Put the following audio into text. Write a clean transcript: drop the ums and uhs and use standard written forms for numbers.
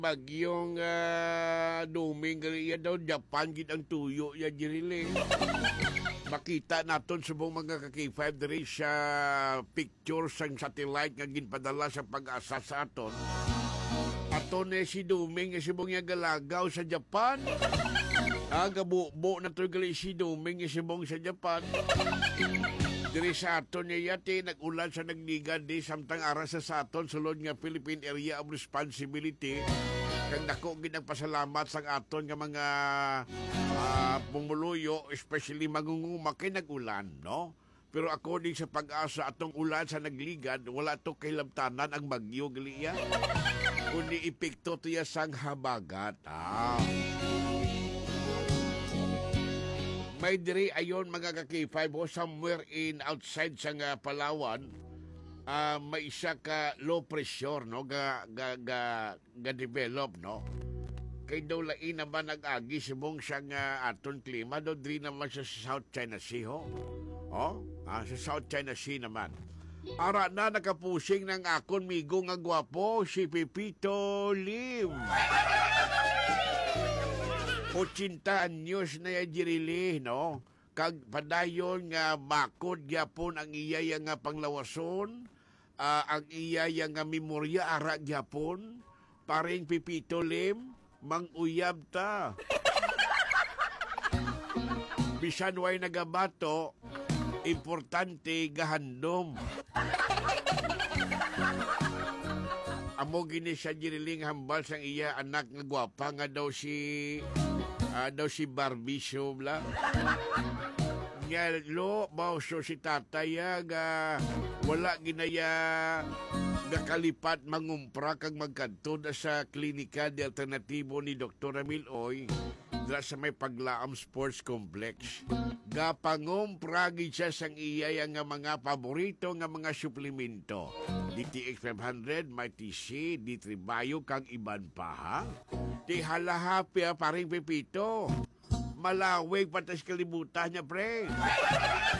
Bagyong duming gali daw Japan gid ang tuyo ya jirile. Makita naton subong mga ka-K5 diri sa picture sang satellite nga ginpadala sa pag-asa sa aton. Aton si Duming subong nga galagaw sa Japan. Gabubo na to gali si Duming subong sa Japan. Diri sa aton niya yati, nag-ulan sa nagligad di samtang ara sa aton sulod nga Philippine Area of Responsibility. Kang dako gid ang pasalamat sa aton nga mga pumuluyo, especially mangunguma kay nag-ulan, no? Pero according sa pag-asa, atong ulan sa nagligad, wala to kailabtanan ang bagyo gliya. Kundi epekto tiya sang habagat. May diri ayon mga ka-K5 somewhere in outside sa Palawan, may isa ka low pressure no ga develop no. Kay daw lain naman nag-agi subong sa aton klima daw diri naman sa South China Sea ho. Sa South China Sea naman. Ara na nakapusing ng akon migo nga gwapo si Pepito Lim. 80 anyos na ya jirili, no? Kag padayon nga bakod gyapon ang iyaya nga panglawason, ang iyaya nga memorya ara gyapon, paring Pipito Lim, manguyab ta. Bisan way nagabato, importante gahandom. Amo gini siya jiriling hambal sang iya anak nga gwapa nga daw si Barbie show bla. Nga lo mauso si tataya nga wala ginaya nakalipat mangumpra kag magkanto na sa klinika de alternatibo ni Dr. Emil Oy dra sa may Paglaam Sports Complex. Gapangumpra gid siya sang iya nga mga paborito nga mga suplemento. DTX 500, may TC, D3 Bio, kang iban pa, ha? Di halahapi, paring Pepito. Malawig patas kalibutan niya, pre.